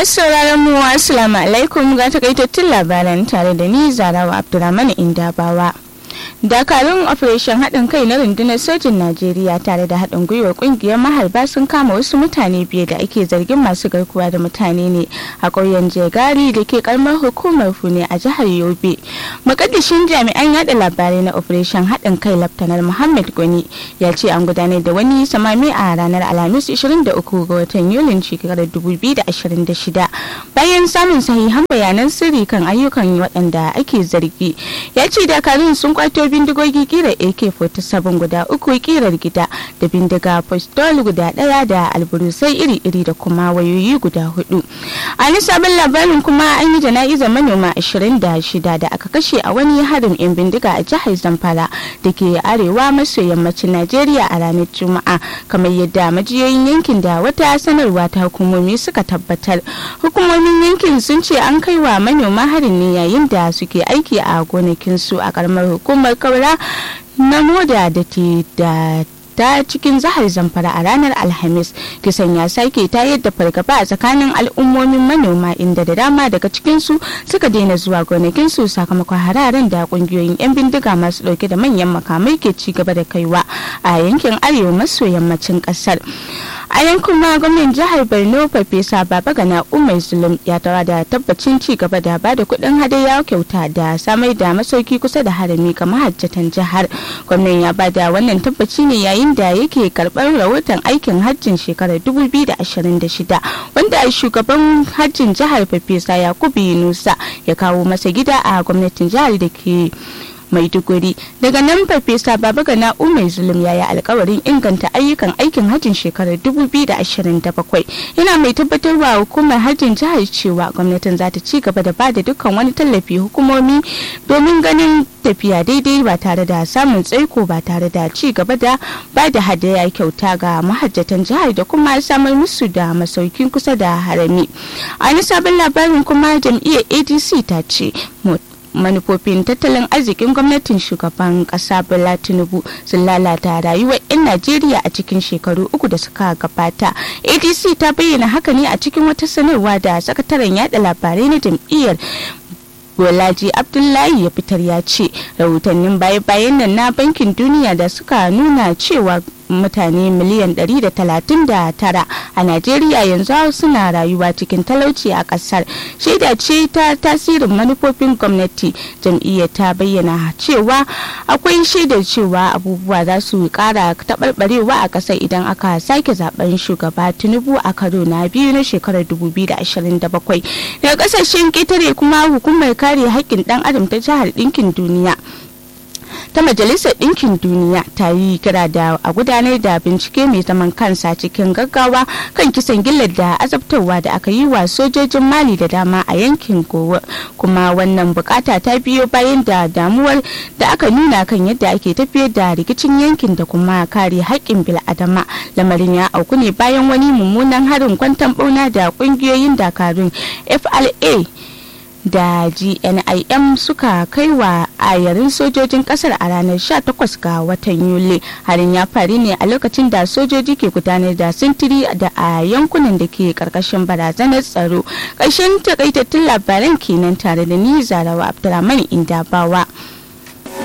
Masu sauraron mu assalamu alaikum ga takaitattun labaran tare da ni Zarawa Abdulrahman Indabawa. Dakarun operation haɗin kai na rundunar sojin Najeriya tare da haɗin gwiwar ƙungiyar maharba sun kama wasu mutane biyu da ake zargin masu garkuwa da mutane ne a ƙauyen Jegari da ke karamar hukumar Fune a jihar Yobe. Mukaddishin jami'an yada labarai na operation haɗin kai Laftanar Muhammad Gwani ya ce an gudanar da wani samami a ranar Alhamis 23 ga watan Yulin shekarar 2026 bayan samun sahihan bayanan sirri kan ayyukan waɗanda ake zargi. Ya ce dakarun sun kwato bindigogi kira AK-47 guda 3 kirar gida da bindiga pistol guda 1 da alburusai iri-iri da kuma wayoyi guda 4. A sabon labarin kuma an yi jana'izar manoma 26 da aka kashe a wani harin 'yan bindiga a jihar Zamfara da ke arewa maso yammacin Najeriya a ranar Juma'a, kamar yadda majiyoyin yankin da wata sanarwa ta hukumomi suka tabbatar. Hukumomin yankin sun ce an kai wa manoma harin ne yayin da suke aiki a gonakinsu a karamar hukumar Kaura na Moda da ke da ta cikin jihar Zamfara a ranar Alhamis. Kisan ya sake tayar da fargaba a tsakanin al'ummomin manoma, inda da dama daga cikinsu suka daina zuwa gonakinsu sakamakon hararen da kungiyoyin 'yan bindiga masu dauke da manyan makamai ke ci gaba da kaiwa a yankin arewa maso yammacin kasar. A yankin ma gwamnan jihar Borno Farfesa Babagana Umar Zulum ya tara da tabbacin ci gaba da bada kuɗin hadaya kyauta da samar da masauki kusa da harami ga mahajjatan jihar. Gwamnan ya bada wannan tabbaci ne yayin da yake karɓar rahoton aikin hajjin shekarar 2026 wanda shugaban hajjin jihar Farfesa Yakubu Yunusa ya kawo masa gida a gwamnatin jihar da ke Maiduguri. Daga nan Farfesa Babagana Umar Zulum ya yi alkawarin inganta ayyukan aikin hajjin shekarar 2027. Yana mai tabbatarwa hukumar hajjin jihar cewa gwamnatin za ta ci gaba da bada dukkan wani tallafi hukumomi domin ganin tafiya daidai ba tare da samun tsaiko ba tare da ci gaba da bada hadaya kyauta ga mahajjatan jihar da kuma samar musu da masaukin kusa da harami. A wani sabon labarin kuma jam'iyyar ADC ta ce manufofin tattalin arzikin gwamnatin shugaban kasa Bola Tinubu sun lalata rayuwar 'yan Najeriya a cikin shekaru 3 da suka gabata. ADC ta bayyana haka ne a cikin wata sanarwa da sakataren yada labarai na jam'iyyar Bolaji Abdullahi ya fitar. Ya ce rahotannin baya-bayan nan na Bankin Duniya da suka nuna cewa mutane miliyan 139 a Najeriya yanzu suna rayuwa cikin talauci a kasar. Shaida ce ta tasirin manufofin gwamnati. Jam'iyyar ta bayyana cewa akwai shaidar cewa abubuwa za su kara taɓarɓarewa a kasar idan aka sake zaben shugaba Tinubu a karo na biyu na shekarar 2027. Daga kasashen ƙetare kuma hukumar kare haƙƙin ɗan adam ta jihar Ɗinkin Duniya ta Majalisar Ɗinkin Duniya ta yi kira da a gudanar da bincike mai zaman kansa cikin gaggawa kan kisan gillar da azabtarwa da aka yi wa sojojin Mali da dama a yankin Gowa. Kuma wannan bukata ta biyo bayan da damuwar da aka nuna kan yadda ake tafiyar da rikicin yankin da kuma kare haƙƙin bil'adama. Lamarin ya auku ne bayan wani mummunan harin kwanton bauna da ƙungiyoyin dakarun FLA da GNIM suka kai wa ayarin sojojin kasar a ranar 18 ga watan Yuli. Harin ya faru ne a lokacin da sojoji ke gudanar da sintiri da a yankunan da ke karkashin barazanar tsaro. Ƙarshen takaitattun labaran kenan tare da ni Zarawa Abdulrahman Indabawa.